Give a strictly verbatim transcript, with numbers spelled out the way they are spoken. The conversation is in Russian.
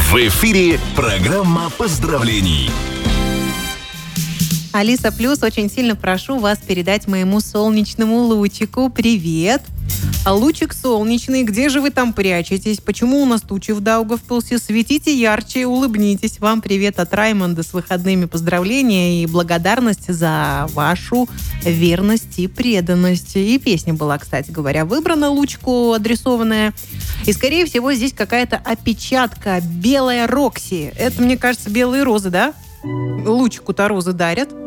В эфире программа поздравлений. Алиса Плюс, очень сильно прошу вас передать моему солнечному лучику привет. А лучик солнечный, где же вы там прячетесь? Почему у нас тучи в Даугавпилсе? Светите ярче, улыбнитесь. Вам привет от Раймонда с выходными, поздравления и благодарность за вашу верность и преданность. И песня была, кстати говоря, выбрана, лучку адресованная. И, скорее всего, здесь какая-то опечатка «Белая Рокси». Это, мне кажется, белые розы, да? Лучику-то розы дарят.